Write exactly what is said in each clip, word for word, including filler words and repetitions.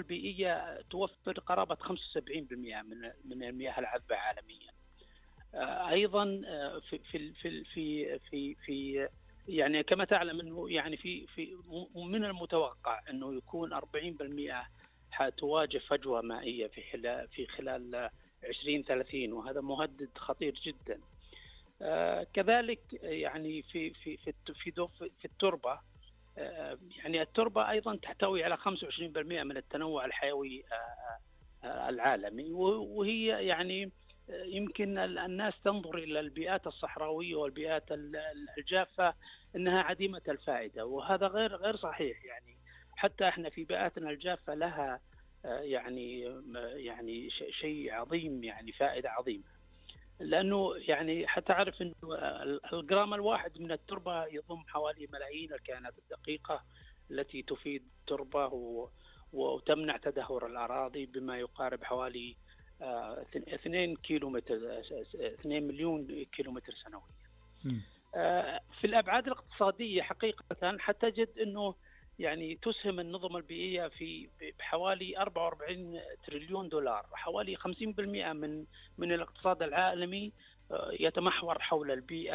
البيئية توفر قرابة خمسة وسبعين بالمئة من من المياه العذبة عالميا. أيضا في في في في في, في يعني كما تعلم أنه يعني في في من المتوقع أنه يكون أربعين بالمئة حتواجه فجوة مائية في خلال في خلال عشرين ثلاثين، وهذا مهدد خطير جدا. آه كذلك يعني في في في في, في التربة، آه يعني التربة أيضا تحتوي على خمسة وعشرين بالمئة من التنوع الحيوي آه آه العالمي، وهي يعني يمكن الناس تنظر إلى البيئات الصحراوية والبيئات الجافة أنها عديمة الفائدة، وهذا غير غير صحيح. يعني حتى احنا في بيئاتنا الجافة لها يعني يعني شيء عظيم، يعني فائدة عظيمة، لأنه يعني حتى أعرف أنه الجرام الواحد من التربة يضم حوالي ملايين الكائنات الدقيقة التي تفيد التربة وتمنع تدهور الأراضي بما يقارب حوالي اثنين كيلومتر اثنين مليون كيلومتر سنويا. في الأبعاد الاقتصادية حقيقة حتجد أنه يعني تسهم النظم البيئية في بحوالي أربعة وأربعين تريليون دولار، حوالي خمسين بالمئة من من الاقتصاد العالمي يتمحور حول البيئة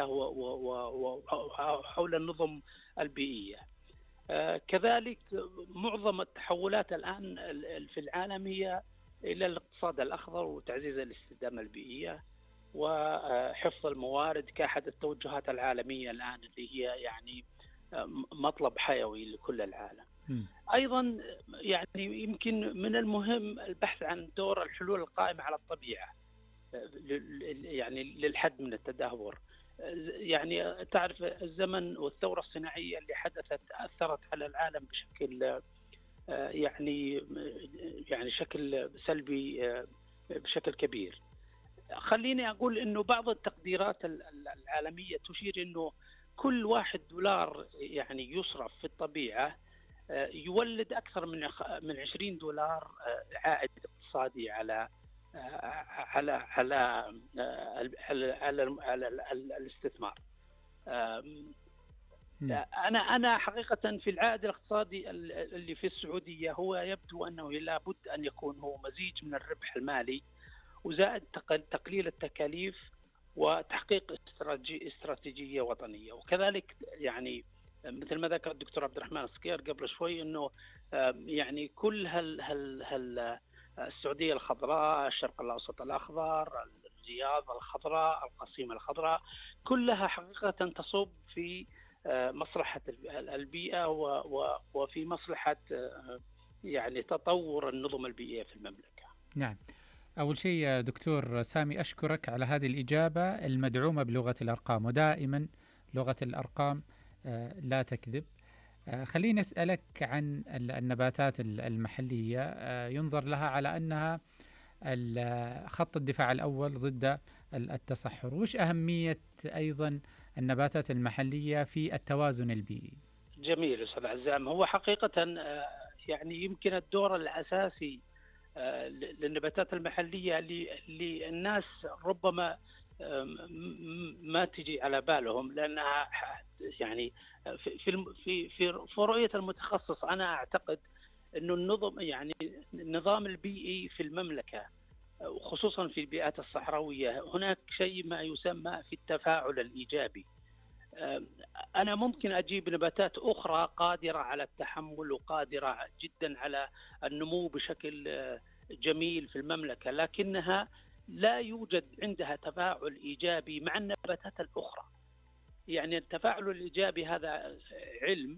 وحول النظم البيئية. كذلك معظم التحولات الآن في العالم هي إلى الاقتصاد الأخضر وتعزيز الاستدامة البيئية وحفظ الموارد كأحد التوجهات العالمية الآن اللي هي يعني مطلب حيوي لكل العالم. م. أيضا يعني يمكن من المهم البحث عن دور الحلول القائمة على الطبيعة يعني للحد من التدهور. يعني تعرف الزمن والثورة الصناعية اللي حدثت أثرت على العالم بشكل يعني يعني شكل سلبي بشكل كبير. خليني أقول إنه بعض التقديرات العالمية تشير إنه كل واحد دولار يعني يصرف في الطبيعة يولد أكثر من من عشرين دولار عائد اقتصادي على على على على, على, على الاستثمار. أنا أنا حقيقة في العائد الاقتصادي اللي في السعودية هو يبدو أنه لابد أن يكون هو مزيج من الربح المالي وزائد تقليل التكاليف وتحقيق استراتيجية وطنية. وكذلك يعني مثل ما ذكر الدكتور عبد الرحمن الصقير قبل شوي أنه يعني كل هال هال هال السعودية الخضراء، الشرق الأوسط الأخضر، الرياض الخضراء، القصيمة الخضراء، كلها حقيقة تصب في مصلحة البيئة وفي مصلحة يعني تطور النظم البيئية في المملكة. نعم. أول شيء دكتور سامي أشكرك على هذه الإجابة المدعومة بلغة الأرقام، ودائما لغة الأرقام لا تكذب. خليني أسألك عن النباتات المحلية. ينظر لها على أنها خط الدفاع الأول ضد التصحر. وش أهمية أيضا النباتات المحلية في التوازن البيئي؟ جميل أستاذ عزام. هو حقيقة يعني يمكن الدور الأساسي للنباتات المحلية اللي الناس ربما ما تجي على بالهم، لأنها يعني في في في رؤية المتخصص أنا أعتقد إنه النظم يعني النظام البيئي في المملكة وخصوصا في البيئات الصحراوية هناك شيء ما يسمى في التفاعل الإيجابي. أنا ممكن أجيب نباتات أخرى قادرة على التحمل وقادرة جدا على النمو بشكل جميل في المملكة، لكنها لا يوجد عندها تفاعل إيجابي مع النباتات الأخرى. يعني التفاعل الإيجابي هذا علم،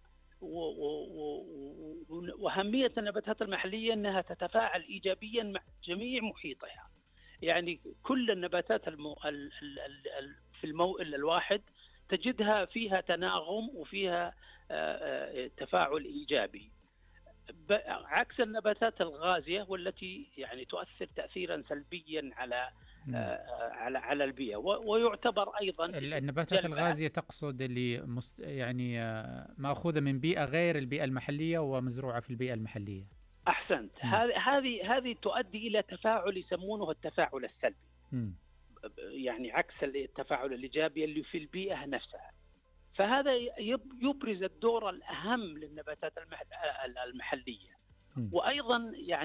وأهمية النباتات المحلية أنها تتفاعل إيجابيا مع جميع محيطها. يعني كل النباتات المو... ال... ال... ال... في الموئل الواحد تجدها فيها تناغم وفيها تفاعل إيجابي، عكس النباتات الغازية والتي يعني تؤثر تأثيرا سلبيا على على على البيئة. ويعتبر أيضا النباتات الغازية تقصد اللي مست يعني مأخوذة من بيئة غير البيئة المحلية ومزروعة في البيئة المحلية. أحسنت. هذه هذه هذه تؤدي إلى تفاعل يسمونه التفاعل السلبي. م. يعني عكس التفاعل الإيجابي اللي في البيئة نفسها. فهذا يبرز الدور الأهم للنباتات المحلية. م. وأيضا يعني